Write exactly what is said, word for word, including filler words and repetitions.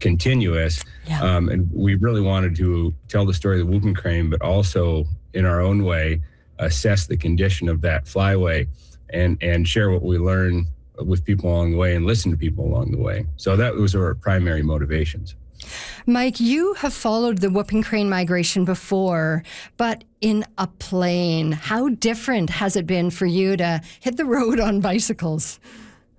continuous. Yeah. Um, and we really wanted to tell the story of the whooping crane, but also in our own way, assess the condition of that flyway and, and share what we learn with people along the way and listen to people along the way. So that was our primary motivations. Mike, you have followed the whooping crane migration before, but in a plane. How different has it been for you to hit the road on bicycles?